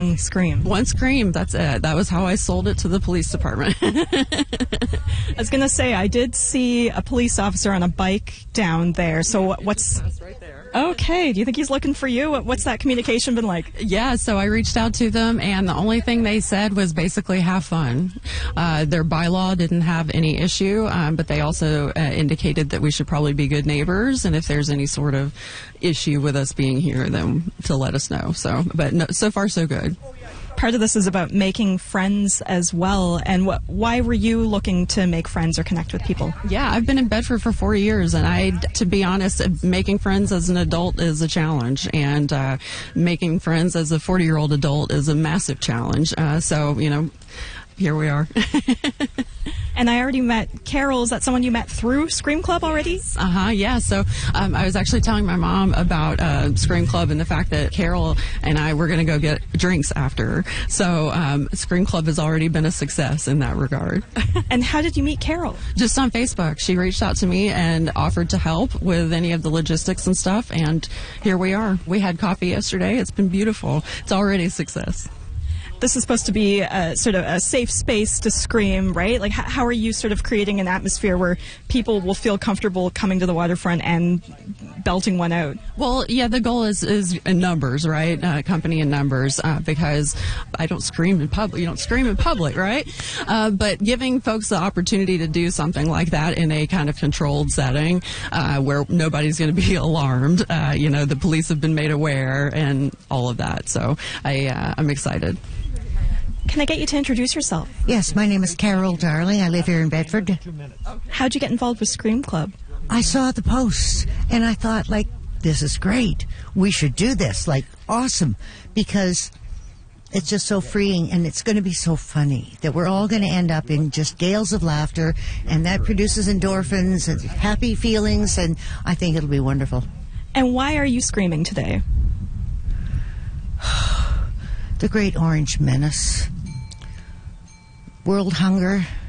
scream. One scream, that's it. That was how I sold it to the police department. I was going to say, I did see a police officer on a bike down there. So what's... That's right there. Okay, do you think he's looking for you? What's that communication been like? Yeah, so I reached out to them, and the only thing they said was basically have fun. Their bylaw didn't have any issue, but they also indicated that we should probably be good neighbors, and if there's any sort of issue with us being here, then to let us know. So, but no, so far so good. Part of this is about making friends as well. And why were you looking to make friends or connect with people? Yeah, I've been in Bedford for 4 years, and to be honest, making friends as an adult is a challenge, and making friends as a 40-year-old adult is a massive challenge. So, here we are. And I already met Carol. Is that someone you met through Scream Club already? Yeah. So I was actually telling my mom about Scream Club and the fact that Carol and I were going to go get drinks after. So Scream Club has already been a success in that regard. And how did you meet Carol? Just on Facebook. She reached out to me and offered to help with any of the logistics and stuff. And here we are. We had coffee yesterday. It's been beautiful. It's already a success. This is supposed to be a, sort of a safe space to scream, right? Like, how are you sort of creating an atmosphere where people will feel comfortable coming to the waterfront and belting one out? Well, yeah, the goal is in numbers, right? Company in numbers, because I don't scream in public. You don't scream in public, right? But giving folks the opportunity to do something like that in a kind of controlled setting, where nobody's going to be alarmed. The police have been made aware and all of that. So I'm excited. Can I get you to introduce yourself? Yes, my name is Carol Darling. I live here in Bedford. How'd you get involved with Scream Club? I saw the posts, and I thought, this is great. We should do this. Awesome. Because it's just so freeing, and it's going to be so funny that we're all going to end up in just gales of laughter, and that produces endorphins and happy feelings, and I think it'll be wonderful. And why are you screaming today? The Great Orange Menace. World hunger,